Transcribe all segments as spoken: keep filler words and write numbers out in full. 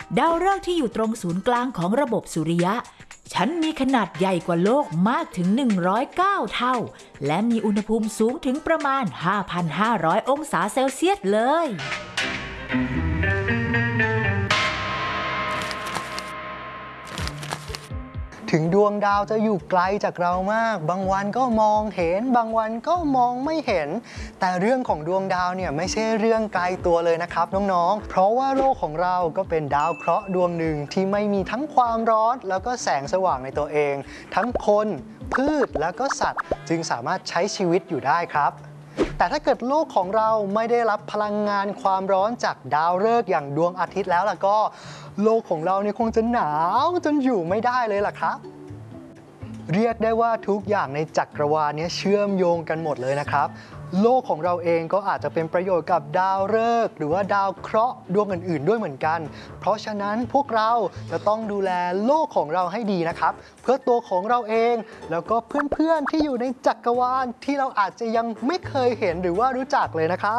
ดาวฤกษ์ที่อยู่ตรงศูนย์กลางของระบบสุริยะฉันมีขนาดใหญ่กว่าโลกมากถึงหนึ่งร้อยเก้าเท่าและมีอุณหภูมิสูงถึงประมาณ ห้าพันห้าร้อย องศาเซลเซียสเลยถึงดวงดาวจะอยู่ไกลจากเรามากบางวันก็มองเห็นบางวันก็มองไม่เห็นแต่เรื่องของดวงดาวเนี่ยไม่ใช่เรื่องไกลตัวเลยนะครับน้องๆเพราะว่าโลกของเราก็เป็นดาวเคราะห์ดวงหนึ่งที่ไม่มีทั้งความร้อนแล้วก็แสงสว่างในตัวเองทั้งคนพืชแล้วก็สัตว์จึงสามารถใช้ชีวิตอยู่ได้ครับแต่ถ้าเกิดโลกของเราไม่ได้รับพลังงานความร้อนจากดาวฤกษ์อย่างดวงอาทิตย์แล้วล่ะก็โลกของเราเนี่ยคงจะหนาวจนอยู่ไม่ได้เลยล่ะครับเรียกได้ว่าทุกอย่างในจักรวาลนี้เชื่อมโยงกันหมดเลยนะครับโลกของเราเองก็อาจจะเป็นประโยชน์กับดาวฤกษ์หรือว่าดาวเคราะห์ดวงอื่นๆด้วยเหมือนกันเพราะฉะนั้นพวกเราจะต้องดูแลโลกของเราให้ดีนะครับเพื่อตัวของเราเองแล้วก็เพื่อนๆที่อยู่ในจักรวาลที่เราอาจจะยังไม่เคยเห็นหรือว่ารู้จักเลยนะครับ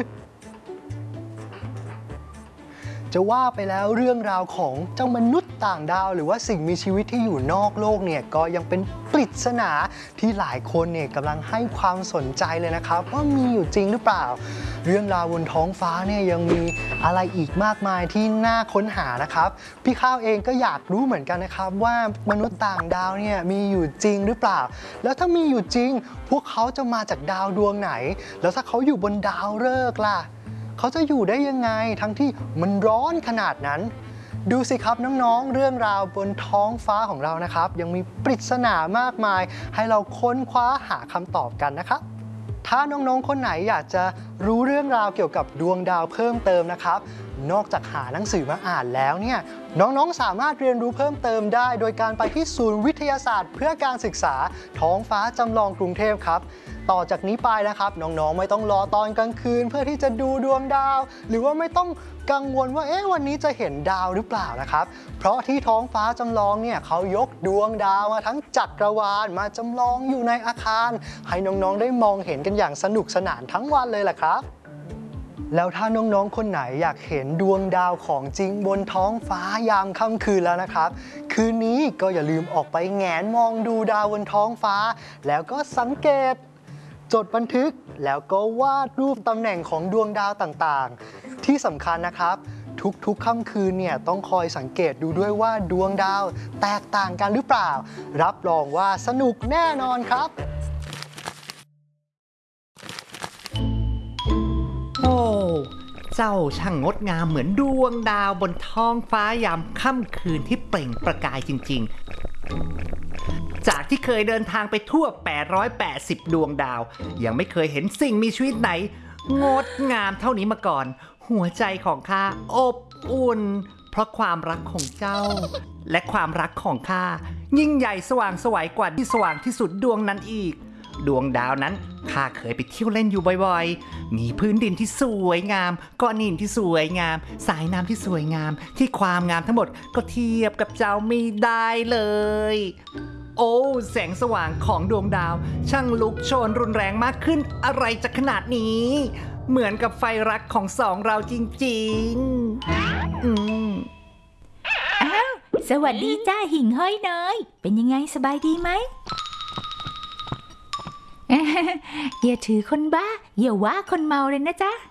จะว่าไปแล้วเรื่องราวของเจ้ามนุษย์ต่างดาวหรือว่าสิ่งมีชีวิตที่อยู่นอกโลกเนี่ยก็ยังเป็นปริศนาที่หลายคนเนี่ยกำลังให้ความสนใจเลยนะครับว่ามีอยู่จริงหรือเปล่าเรื่องราวบนท้องฟ้าเนี่ยยังมีอะไรอีกมากมายที่น่าค้นหานะครับพี่ข้าวเองก็อยากรู้เหมือนกันนะครับว่ามนุษย์ต่างดาวเนี่ยมีอยู่จริงหรือเปล่าแล้วถ้ามีอยู่จริงพวกเขาจะมาจากดาวดวงไหนแล้วถ้าเขาอยู่บนดาวฤกษ์ล่ะเขาจะอยู่ได้ยังไงทั้งที่มันร้อนขนาดนั้นดูสิครับน้องๆเรื่องราวบนท้องฟ้าของเรานะครับยังมีปริศนามากมายให้เราค้นคว้าหาคำตอบกันนะครับถ้าน้องๆคนไหนอยากจะรู้เรื่องราวเกี่ยวกับดวงดาวเพิ่มเติมนะครับนอกจากหาหนังสือมาอ่านแล้วเนี่ยน้องๆสามารถเรียนรู้เพิ่มเติมได้โดยการไปที่ศูนย์วิทยาศาสตร์เพื่อการศึกษาท้องฟ้าจำลองกรุงเทพครับต่อจากนี้ไปนะครับน้องๆไม่ต้องรอตอนกลางคืนเพื่อที่จะดูดวงดาวหรือว่าไม่ต้องกังวลว่าเอ๊ะวันนี้จะเห็นดาวหรือเปล่านะครับเพราะที่ท้องฟ้าจำลองเนี่ยเขายกดวงดาวมาทั้งจักรวาลมาจำลองอยู่ในอาคารให้น้องๆได้มองเห็นกันอย่างสนุกสนานทั้งวันเลยแหละครับแล้วถ้าน้องๆคนไหนอยากเห็นดวงดาวของจริงบนท้องฟ้ายามค่ำคืนแล้วนะครับคืนนี้ก็อย่าลืมออกไปแงนมองดูดาวบนท้องฟ้าแล้วก็สังเกตจดบันทึกแล้วก็วาดรูปตำแหน่งของดวงดาวต่างๆที่สำคัญนะครับทุกๆค่ำคืนเนี่ยต้องคอยสังเกตดูด้วยว่าดวงดาวแตกต่างกันหรือเปล่ารับรองว่าสนุกแน่นอนครับโอ้เจ้าช่างงดงามเหมือนดวงดาวบนท้องฟ้ายามค่ำคืนที่เปล่งประกายจริงๆจากที่เคยเดินทางไปทั่วแปดร้อยแปดสิบดวงดาวยังไม่เคยเห็นสิ่งมีชีวิตไหนงดงามเท่านี้มาก่อนหัวใจของข้าอบอุ่นเพราะความรักของเจ้าและความรักของข้ายิ่งใหญ่สว่างไสวกว่าที่สว่างที่สุดดวงนั้นอีกดวงดาวนั้นข้าเคยไปเที่ยวเล่นอยู่บ่อยๆมีพื้นดินที่สวยงามก้อนหินที่สวยงามสายน้ำที่สวยงามที่ความงามทั้งหมดก็เทียบกับเจ้าไม่ได้เลยโอ้แสงสว่างของดวงดาวช่างลุกโชนรุนแรงมากขึ้นอะไรจะขนาดนี้เหมือนกับไฟรักของสองเราจริงๆอืมอ้าวสวัสดีจ้าหิ่งห้อยน้อยเป็นยังไงสบายดีไหมอย่าถือคนบ้าอย่าว่าคนเมาเลยนะจ๊ะ